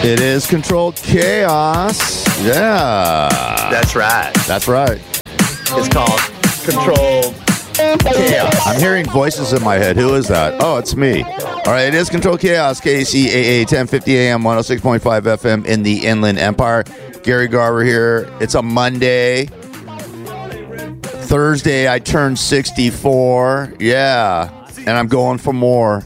It is Controlled Chaos. Yeah. That's right. That's right. It's called Controlled Chaos. I'm hearing voices in my head. Who is that? Oh, it's me. All right, it is Controlled Chaos, KCAA, 1050 AM, 106.5 FM in the Inland Empire. Gary Garver here. It's a Monday. Thursday, I turned 64. Yeah. And I'm going for more.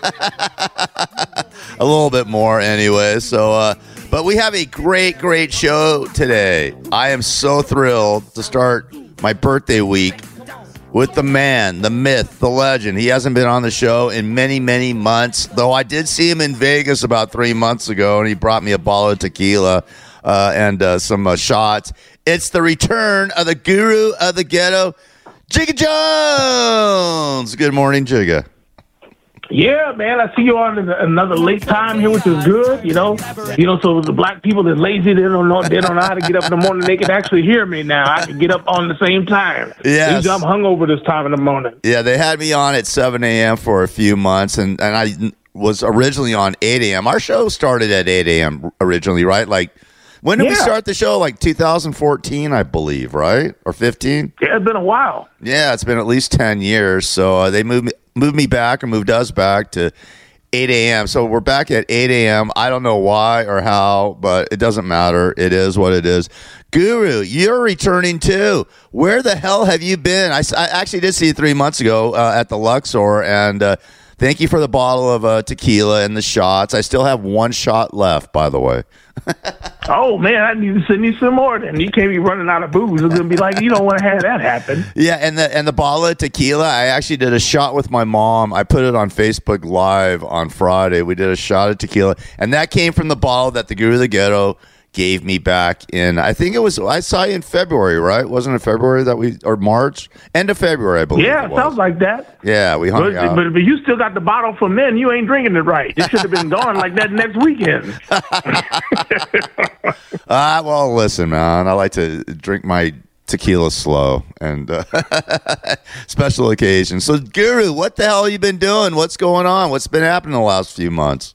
A little bit more anyway. So, but we have a great show today. I am so thrilled to start my birthday week with the man, the myth, the legend. He hasn't been on the show in many months, though I did see him in Vegas about 3 months ago, and he brought me a bottle of tequila and some shots. It's the return of the guru of the ghetto, Jigga Jones. Good morning, Jigga. Yeah, man, I see you on another late time here, which is good, you know. So the black people that's lazy, they don't know how to get up in the morning. They can actually hear me now. I can get up on the same time. Yes. I'm hungover this time in the morning. Yeah, they had me on at 7 a.m. for a few months, and I was originally on 8 a.m. Our show started at 8 a.m. originally, right? Like, when did we start the show? Like 2014, I believe, right? Or 15? Yeah, it's been a while. Yeah, it's been at least 10 years. So they moved me back, or moved us back to 8 a.m. So we're back at 8 a.m. I don't know why or how, but it doesn't matter. It is what it is. Guru, you're returning too. Where the hell have you been? I actually did see you 3 months ago at the Luxor, and thank you for the bottle of tequila and the shots. I still have one shot left, by the way. Oh, man, I need to send you some more then. You can't be running out of booze. It's going to be like, you don't want to have that happen. Yeah, and the bottle of tequila, I actually did a shot with my mom. I put it on Facebook Live on Friday. We did a shot of tequila, and that came from the bottle that the Guru of the Ghetto gave me back in, I think it was, I saw you in February, right? Wasn't it February or March? End of February, I believe. Yeah, it sounds like that. Yeah, we hung out. But you still got the bottle from then. You ain't drinking it right. It should have been gone like that next weekend. Well, listen, man, I like to drink my tequila slow and special occasions. So, Guru, what the hell have you been doing? What's going on? What's been happening the last few months?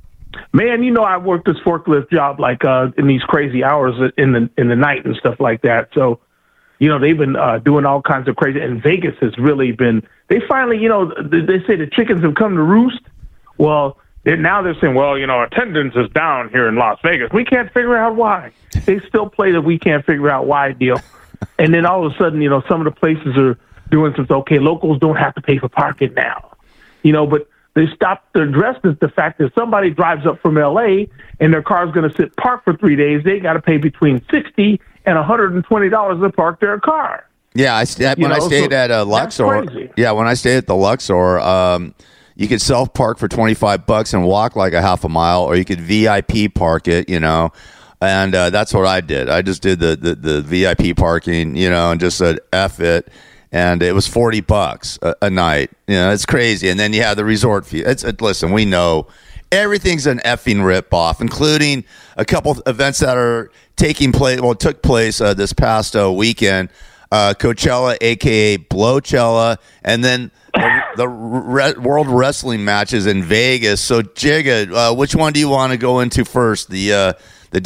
Man, I worked this forklift job like in these crazy hours in the night and stuff like that. So, they've been doing all kinds of crazy. And Vegas has really been. They finally, they say the chickens have come to roost. Well, now they're saying, well, attendance is down here in Las Vegas. We can't figure out why. They still play the we can't figure out why deal. And then all of a sudden, some of the places are doing something. Okay, locals don't have to pay for parking now. But they stopped to address the fact that somebody drives up from L.A. and their car's going to sit parked for 3 days. They got to pay between $60 and $120 to park their car. Yeah, I stayed at Luxor. Yeah, when I stayed at the Luxor, you could self-park for $25 and walk like a half a mile, or you could VIP park it, and that's what I did. I just did the VIP parking, and just said F it. And it was $40 a night. It's crazy. And then you have the resort fee. Listen, we know everything's an effing rip-off, including a couple events that are took place this past weekend. Coachella, a.k.a. Blowchella, and then the World Wrestling matches in Vegas. So, Jigga, which one do you want to go into first? The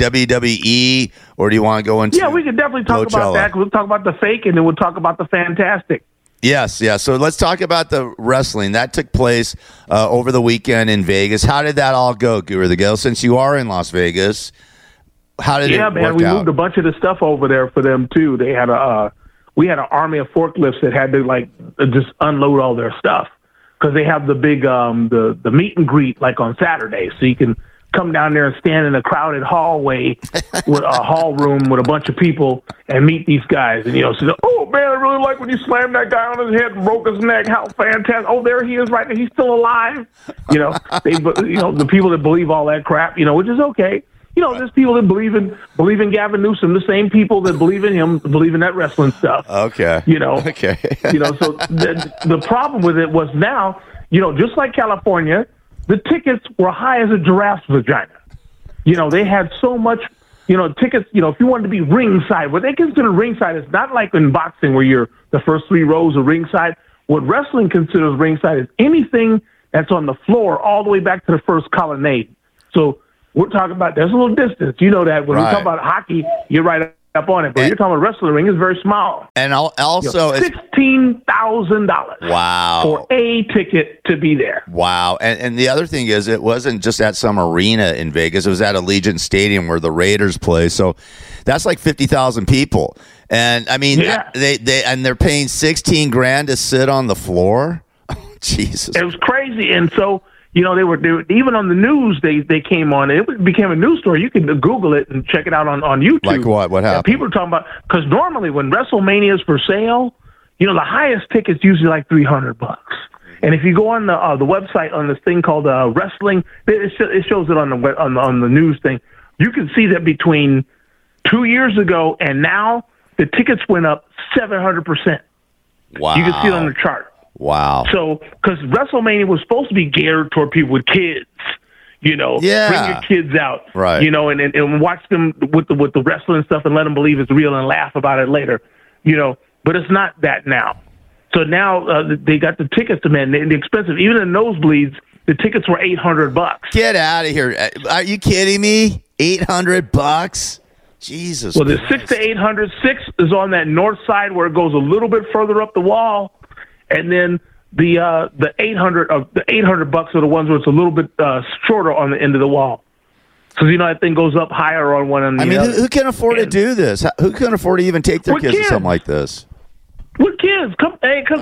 WWE, or do you want to go into? Yeah, we can definitely talk about that. We'll talk about the fake, and then we'll talk about the fantastic. Yes, yeah. So let's talk about the wrestling that took place over the weekend in Vegas. How did that all go, Guru the Ghetto? Since you are in Las Vegas, how did it work out? Yeah, man, we moved a bunch of the stuff over there for them too. They had we had an army of forklifts that had to just unload all their stuff because they have the big the meet and greet like on Saturday, so you can come down there and stand in a crowded hallway with a hall room with a bunch of people and meet these guys. And, say, oh, man, I really like when you slammed that guy on his head and broke his neck. How fantastic. Oh, there he is right there. He's still alive. The people that believe all that crap, which is okay. There's people that believe in Gavin Newsom, the same people that believe in him, believe in that wrestling stuff. Okay. Okay. So the problem with it was now, just like California, the tickets were high as a giraffe's vagina. They had so much, tickets, if you wanted to be ringside, what they consider ringside is not like in boxing where you're the first 3 rows are ringside. What wrestling considers ringside is anything that's on the floor all the way back to the first colonnade. So we're talking about there's a little distance. You know that when we talk about hockey, you're right up on it. But you're talking about wrestling ring, it's very small. And also $16,000. Wow. For a ticket to be there. Wow. And the other thing is, it wasn't just at some arena in Vegas. It was at Allegiant Stadium where the Raiders play. So that's like 50,000 people. And I mean, they're paying $16,000 to sit on the floor. Oh, Jesus. It was crazy. And so, they were even on the news. They came on. It became a news story. You can Google it and check it out on YouTube. Like what? What happened? People are talking about, because normally when WrestleMania is for sale, the highest ticket's usually like $300. And if you go on the website on this thing called wrestling, it shows it on the news thing. You can see that between 2 years ago and now, the tickets went up 700%. Wow! You can see it on the chart. Wow. So, because WrestleMania was supposed to be geared toward people with kids, bring your kids out, right? And watch them with the wrestling stuff and let them believe it's real and laugh about it later, But it's not that now. So now they got the tickets, man. The expensive, even the nosebleeds, the tickets were $800. Get out of here! Are you kidding me? $800? Jesus. Well, the 6 to 800. 6 is on that north side where it goes a little bit further up the wall. And then the $800 are the ones where it's a little bit shorter on the end of the wall. So that thing goes up higher on one end. Who can afford to do this? Who can afford to even take their kids to something like this? With kids, come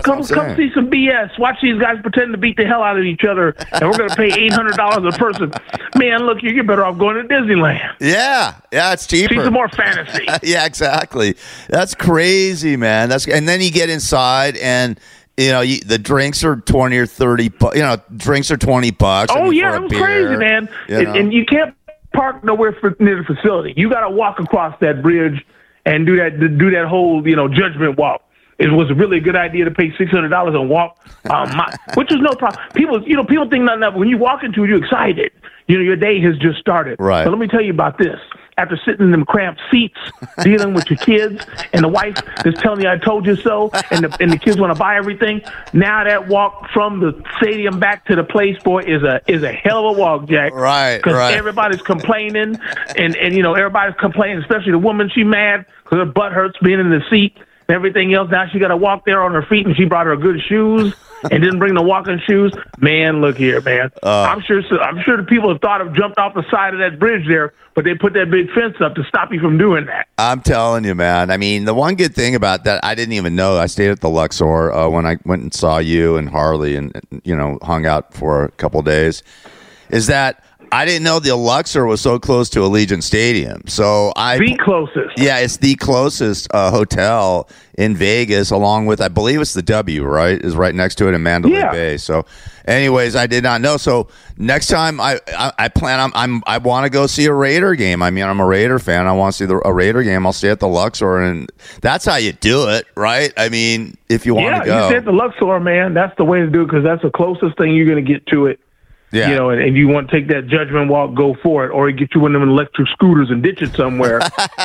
see some BS. Watch these guys pretend to beat the hell out of each other, and we're going to pay $800 a person. Man, look, you're better off going to Disneyland. Yeah, it's cheaper. See some more fantasy. Yeah, exactly. That's crazy, man. And then you get inside and. The drinks are $20 or $30. Drinks are $20. Oh yeah, it was crazy, man. And you can't park nowhere near the facility. You got to walk across that bridge and do that whole judgment walk. It was a really good idea to pay $600 and walk, which is no problem. People think nothing of it. When you walk into it, you're excited. Your day has just started. Right. But let me tell you about this. After sitting in them cramped seats, dealing with your kids, and the wife is telling you, I told you so, and the kids want to buy everything, now that walk from the stadium back to the place, boy, is a hell of a walk, Jack. Right, Because everybody's complaining, and everybody's complaining, especially the woman, she mad because her butt hurts being in the seat and everything else. Now she got to walk there on her feet, and she brought her good shoes and didn't bring the walking shoes. Man, look here, man. I'm sure the people have thought of jumped off the side of that bridge there, but they put that big fence up to stop you from doing that. I'm telling you, man. I mean, the one good thing about that, I didn't even know. I stayed at the Luxor when I went and saw you and Harley and hung out for a couple of days, is that I didn't know the Luxor was so close to Allegiant Stadium. So the closest. Yeah, it's the closest hotel in Vegas, along with, I believe it's the W, right? Is right next to it in Mandalay Bay. So, anyways, I did not know. So next time I plan I want to go see a Raider game. I mean, I'm a Raider fan. I want to see a Raider game. I'll stay at the Luxor, and that's how you do it, right? I mean, if you want to go, you stay at the Luxor, man. That's the way to do it because that's the closest thing you're going to get to it. Yeah. And you want to take that judgment walk, go for it, or get you one of them electric scooters and ditch it somewhere.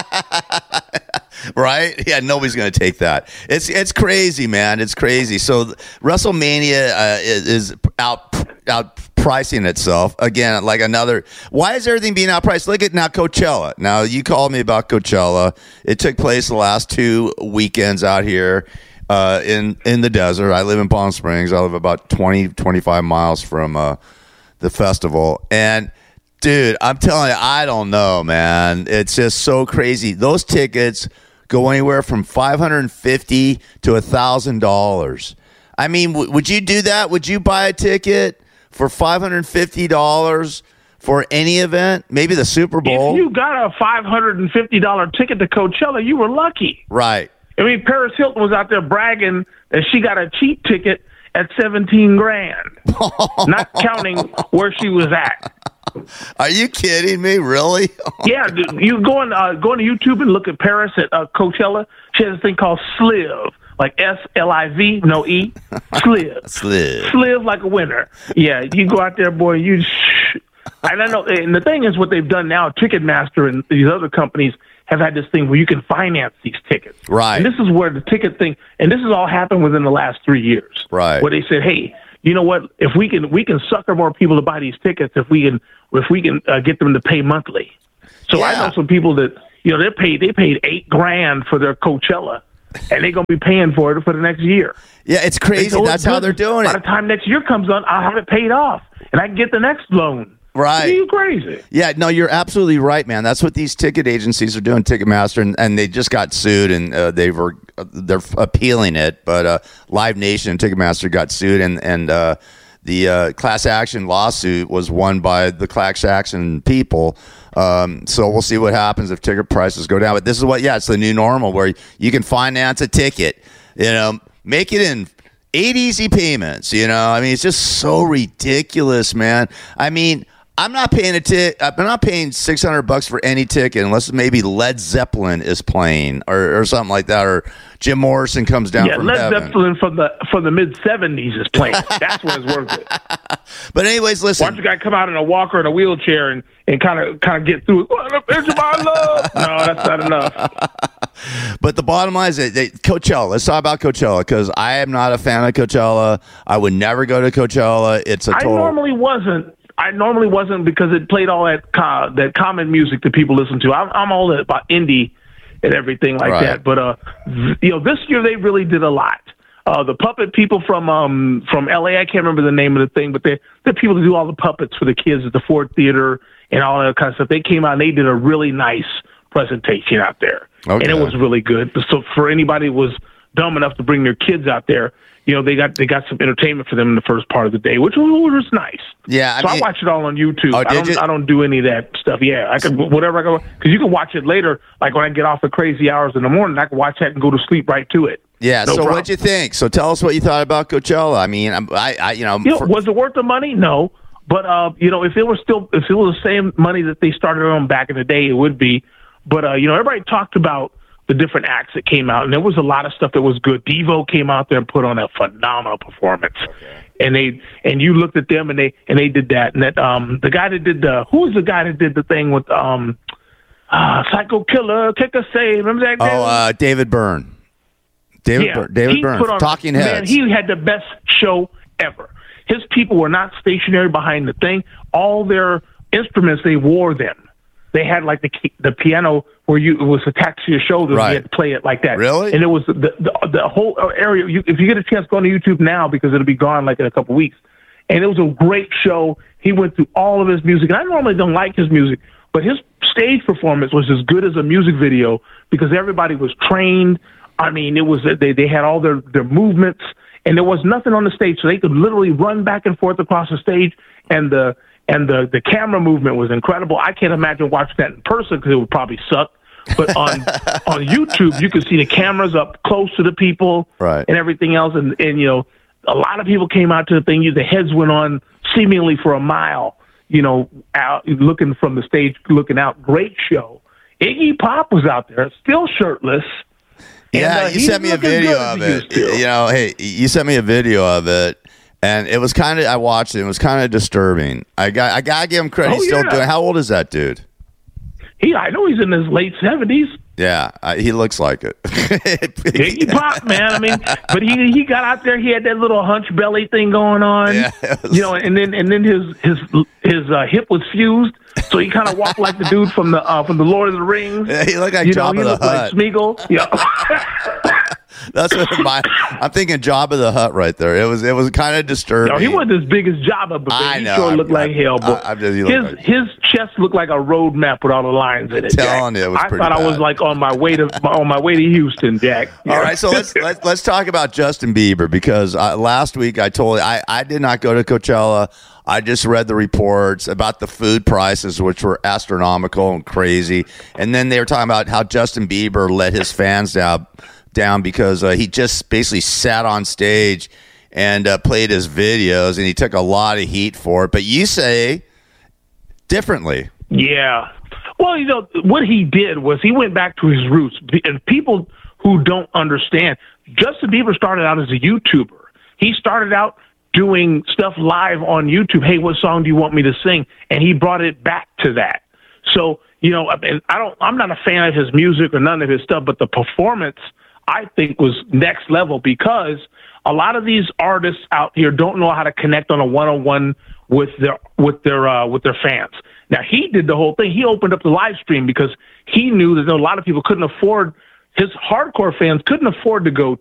Right? Yeah, nobody's going to take that. It's crazy, man. It's crazy. So WrestleMania is outpricing itself again. Like another. Why is everything being outpriced? Look at now Coachella. Now you called me about Coachella. It took place the last 2 weekends out here. In the desert. I live in Palm Springs. I live about 25 miles from the festival. And dude, I'm telling you, I don't know, man. It's just so crazy. Those tickets go anywhere from $550 to $1,000. I mean, would you do that? Would you buy a ticket for $550 for any event? Maybe the Super Bowl? If you got a $550 ticket to Coachella, you were lucky. Right. I mean, Paris Hilton was out there bragging that she got a cheap ticket at $17,000, not counting where she was at. Are you kidding me? Really? Yeah, you go on YouTube and look at Paris at Coachella. She has this thing called Sliv, like SLIV, no E, Sliv. Sliv like a winner. Yeah, you go out there, boy. I don't know. And the thing is, what they've done now, Ticketmaster and these other companies have had this thing where you can finance these tickets. Right. And this is where the ticket thing, and this has all happened within the last 3 years. Right. Where they said, hey, you know what? If we can sucker more people to buy these tickets, if we can if we can get them to pay monthly. So I know some people that, they paid $8,000 for their Coachella, and they're going to be paying for it for the next year. Yeah, it's crazy. That's how they're doing it. By the time next year comes on, I'll have it paid off, and I can get the next loan. Right. Are you crazy? Yeah, no, you're absolutely right, man. That's what these ticket agencies are doing, Ticketmaster, and they just got sued, and they're appealing it. But Live Nation and Ticketmaster got sued, and the class action lawsuit was won by the class action people. So we'll see what happens if ticket prices go down. But this is it's the new normal where you can finance a ticket, make it in 8 easy payments. I mean, it's just so ridiculous, man. I mean, I'm not paying I'm not paying $600 for any ticket unless maybe Led Zeppelin is playing or something like that, or Jim Morrison comes down from heaven. Led Zeppelin from the mid-70s is playing. That's when it's worth it. But anyways, listen. Why don't you guys come out in a walker and a wheelchair and kind of get through it? What a picture of my love. No, that's not enough. But the bottom line is Coachella. Let's talk about Coachella, because I am not a fan of Coachella. I would never go to Coachella. It's a total. I normally wasn't because it played all that common music that people listen to. I'm all about indie and everything like that. But this year they really did a lot. The puppet people from LA, I can't remember the name of the thing, but they're people that do all the puppets for the kids at the Ford Theater and all that kind of stuff. They came out and they did a really nice presentation out there, and it was really good. So for anybody who was dumb enough to bring their kids out there, they got some entertainment for them in the first part of the day, which was nice. Yeah, I watch it all on YouTube. I don't do any of that stuff. Yeah, I could whatever I go, because you can watch it later. Like when I get off at crazy hours in the morning, I can watch that and go to sleep right to it. Yeah. So what'd you think? So tell us what you thought about Coachella. I mean, was it worth the money? No, but if it was the same money that they started on back in the day, it would be. But everybody talked about the different acts that came out, and there was a lot of stuff that was good. Devo came out there and put on a phenomenal performance, and you looked at them and they did that. And that the guy that did who was the guy that did the thing with Psycho Killer, Kick a Save? Remember that guy? David Byrne. David Byrne. Talking Heads. Man, he had the best show ever. His people were not stationary behind the thing. All their instruments, they wore them. They had like the piano where it was attached to your shoulder. Right. You had to play it like that. Really? And it was the whole area. If you get a chance, go on to YouTube now, because it'll be gone like in a couple weeks. And it was a great show. He went through all of his music. And I normally don't like his music, but his stage performance was as good as a music video because everybody was trained. I mean, it was they had all their movements, and there was nothing on the stage, so they could literally run back and forth across the stage, and the camera movement was incredible. I can't imagine watching that in person because it would probably suck. But on YouTube, you could see the cameras up close to the people, right, and everything else. And a lot of people came out to the thing. The heads went on seemingly for a mile, out looking from the stage, looking out. Great show. Iggy Pop was out there, still shirtless. Yeah, you sent me a video of it. You sent me a video of it. And it was I watched it. It was kind of disturbing. I gotta give him credit. He's still doing. How old is that dude? I know he's in his late 70s. Yeah, he looks like it. Iggy Pop, man. I mean, but he got out there. He had that little hunch belly thing going on. Yeah, and then his hip was fused, so he kind of walked like the dude from the Lord of the Rings. Yeah, he looked like Jabba the Hutt. Like Smeagol. Yeah. That's what I'm thinking. Jabba the Hutt right there. It was kind of disturbing. No, he wasn't as big as Jabba, but he sure looked like hell. But his chest looked like a road map with all the lines in it. Telling you, it was pretty bad. I was like on my way to Houston, Jack. Yeah. All right, so let's talk about Justin Bieber, because last week I told you I did not go to Coachella. I just read the reports about the food prices, which were astronomical and crazy, and then they were talking about how Justin Bieber let his fans down because he just basically sat on stage and played his videos, and he took a lot of heat for it. But you say differently. Yeah. Well, what he did was he went back to his roots. And people who don't understand, Justin Bieber started out as a YouTuber. He started out doing stuff live on YouTube. Hey, what song do you want me to sing? And he brought it back to that. So, I'm not a fan of his music or none of his stuff, but the performance, I think, was next level, because a lot of these artists out here don't know how to connect on a one-on-one with their fans. Now, he did the whole thing. He opened up the live stream because he knew that a lot of people couldn't afford, his hardcore fans couldn't afford to go